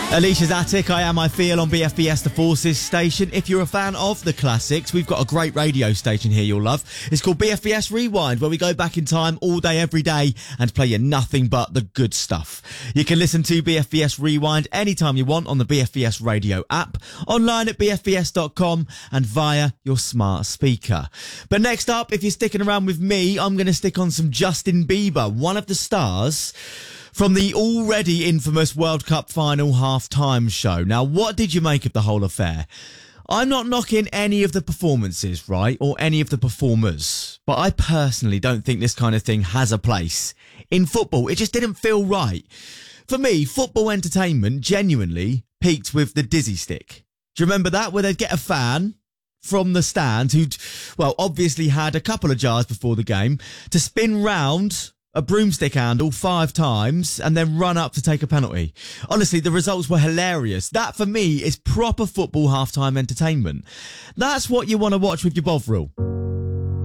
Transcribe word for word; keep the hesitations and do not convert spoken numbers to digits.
Alicia's Attic, I Am I Feel on B F B S The Forces station. If you're a fan of the classics, we've got a great radio station here you'll love. It's called B F B S Rewind, where we go back in time all day, every day, and play you nothing but the good stuff. You can listen to B F B S Rewind anytime you want on the B F B S radio app, online at b f b s dot com, and via your smart speaker. But next up, if you're sticking around with me, I'm going to stick on some Justin Bieber, one of the stars from the already infamous World Cup final half-time show. Now, what did you make of the whole affair? I'm not knocking any of the performances, right, or any of the performers, but I personally don't think this kind of thing has a place in football. It just didn't feel right. For me, football entertainment genuinely peaked with the dizzy stick. Do you remember that, where they'd get a fan from the stand who'd, well, obviously had a couple of jars before the game to spin round a broomstick handle five times and then run up to take a penalty? Honestly, the results were hilarious. That, for me, is proper football halftime entertainment. That's what you want to watch with your Bovril.